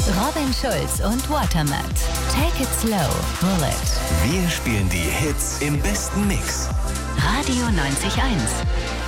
Robin Schulz und Watermatt. Take it slow, Bullet. Wir spielen die Hits im besten Mix. Radio 90.1.